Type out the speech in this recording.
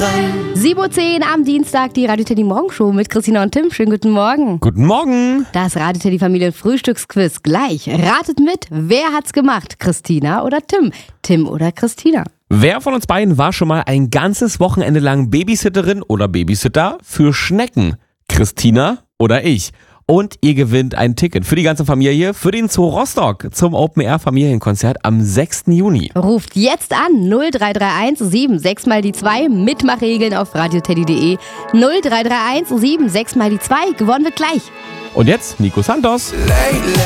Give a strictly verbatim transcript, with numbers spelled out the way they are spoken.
sieben Uhr zehn am Dienstag, die Radio Teddy Morgenshow mit Christina und Tim. Schönen guten Morgen. Guten Morgen. Das Radio Teddy Familien Frühstücksquiz gleich. Ratet mit, wer hat's gemacht? Christina oder Tim? Tim oder Christina? Wer von uns beiden war schon mal ein ganzes Wochenende lang Babysitterin oder Babysitter für Schnecken? Christina oder ich? Und ihr gewinnt ein Ticket für die ganze Familie für den Zoo Rostock zum Open-Air-Familienkonzert am sechsten Juni. Ruft jetzt an null drei drei eins sieben sechs mal die zwei. Mitmachregeln auf radioteddy punkt de. null drei drei eins sieben sechs mal die zwei. Gewonnen wird gleich. Und jetzt Nico Santos.